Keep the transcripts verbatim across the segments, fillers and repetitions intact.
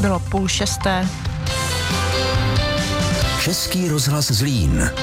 Bylo půl šesté. Český rozhlas Zlín.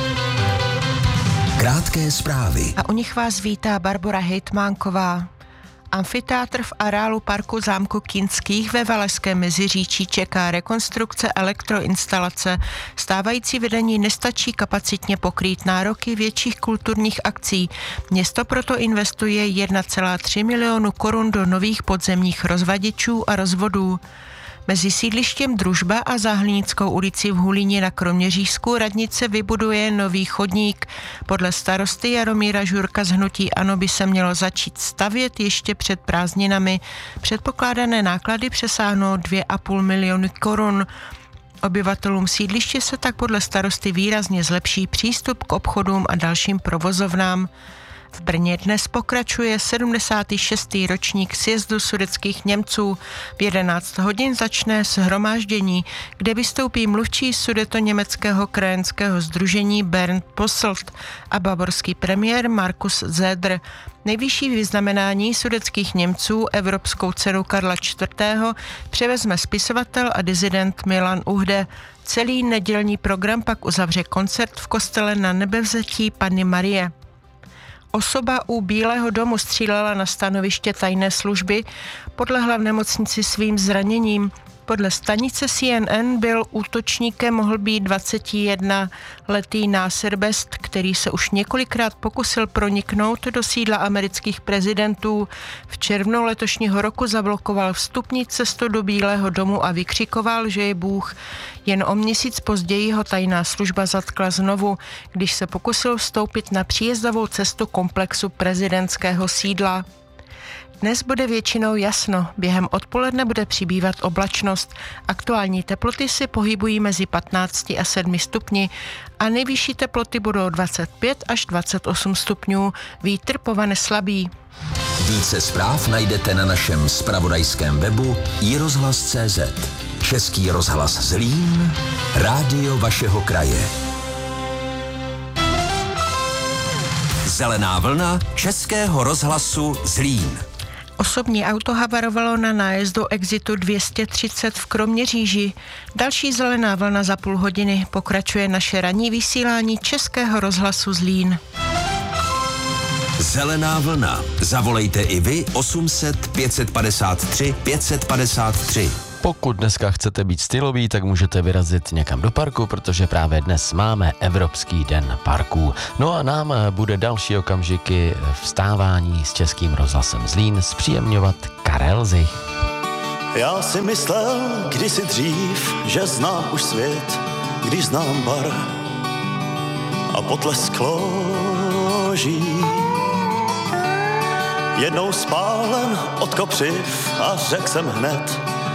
Krátké zprávy. A u nich vás vítá Barbora Hejtmánková. Amfiteátr v areálu parku zámku Kinských ve Valašském Meziříčí čeká rekonstrukce elektroinstalace. Stávající vedení nestačí kapacitně pokrýt nároky větších kulturních akcí. Město proto investuje jedna celá tři milionu korun do nových podzemních rozvaděčů a rozvodů. Mezi sídlištěm Družba a Záhlinickou ulicí v Hulíně na Kroměřížsku radnice vybuduje nový chodník. Podle starosty Jaromíra Žurka z hnutí ANO by se mělo začít stavět ještě před prázdninami. Předpokládané náklady přesáhnou dvě a půl milionu korun. Obyvatelům sídliště se tak podle starosty výrazně zlepší přístup k obchodům a dalším provozovnám. V Brně dnes pokračuje sedmdesátý šestý ročník sjezdu sudetských Němců. V jedenáct hodin začne shromáždění, kde vystoupí mluvčí sudetoněmeckého krajanského sdružení Bernd Posselt a bavorský premiér Markus Söder. Nejvyšší vyznamenání sudetských Němců, Evropskou cenu Karla čtvrtého, převezme spisovatel a disident Milan Uhde. Celý nedělní program pak uzavře koncert v kostele Na Nebevzetí Panny Marie. Osoba u Bílého domu střílela na stanoviště tajné služby, podlehla v nemocnici svým zraněním. Podle stanice C N N byl útočníkem mohl být dvacetijednoletý Nasser Best, který se už několikrát pokusil proniknout do sídla amerických prezidentů. V červnu letošního roku zablokoval vstupní cestu do Bílého domu a vykřikoval, že je Bůh. Jen o měsíc později ho tajná služba zatkla znovu, když se pokusil vstoupit na příjezdovou cestu komplexu prezidentského sídla. Dnes bude většinou jasno, během odpoledne bude přibývat oblačnost. Aktuální teploty se pohybují mezi patnácti a sedmi stupni a nejvyšší teploty budou dvacet pět až dvacet osm stupňů. Vítr povane slabý. Více zpráv najdete na našem zpravodajském webu i rozhlas tečka cé zet. Český rozhlas Zlín, rádio vašeho kraje. Zelená vlna Českého rozhlasu Zlín. Osobní auto havarovalo na nájezdu exitu dvě stě třicet v Kroměříži. Další zelená vlna za půl hodiny. Pokračuje naše ranní vysílání Českého rozhlasu Zlín. Zelená vlna. Zavolejte i vy osm set pět padesát tři pět padesát tři. Pokud dneska chcete být stylový, tak můžete vyrazit někam do parku, protože právě dnes máme Evropský den parků. No a nám bude další okamžiky vstávání s Českým rozhlasem Zlín zpříjemňovat Karel Zich. Já si myslel kdysi dřív, že znám už svět, když znám bar a potlesk loží. Jednou spálen od kopřiv a řekl jsem hned,